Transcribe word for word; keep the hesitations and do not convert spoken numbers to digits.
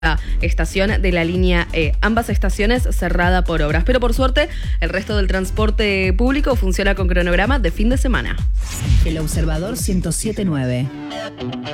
estación de la línea E. Ambas estaciones cerrada por obras, pero por suerte el resto del transporte público funciona con cronograma de fin de semana. El Observador ciento siete punto nueve.